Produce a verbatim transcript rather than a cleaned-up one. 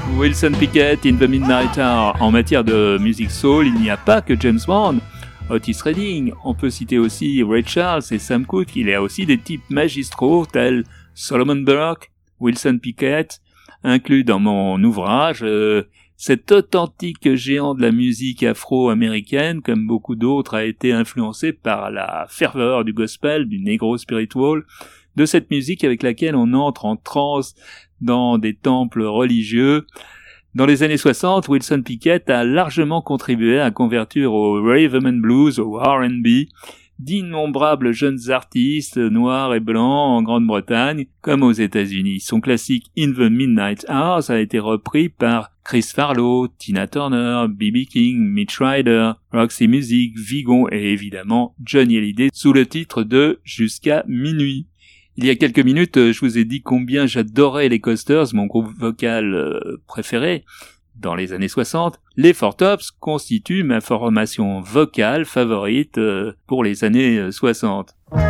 Wilson Pickett, In the Midnight Hour. En matière de musique soul, il n'y a pas que James Brown, Otis Redding. On peut citer aussi Ray Charles et Sam Cooke. Il y a aussi des types magistraux tels Solomon Burke, Wilson Pickett, inclus dans mon ouvrage. Euh, cet authentique géant de la musique afro-américaine, comme beaucoup d'autres, a été influencé par la ferveur du gospel, du negro spiritual, de cette musique avec laquelle on entre en transe dans des temples religieux. Dans les années soixante, Wilson Pickett a largement contribué à convertir au rhythm and blues, au R and B, d'innombrables jeunes artistes noirs et blancs en Grande-Bretagne comme aux États-Unis. Son classique In the Midnight Hours a été repris par Chris Farlowe, Tina Turner, B B King, Mitch Ryder, Roxy Music, Vigon et évidemment Johnny Hallyday sous le titre de Jusqu'à minuit. Il y a quelques minutes, je vous ai dit combien j'adorais les Coasters, mon groupe vocal euh, préféré. Dans les années soixante, les Four Tops constituent ma formation vocale favorite euh, pour les années soixante.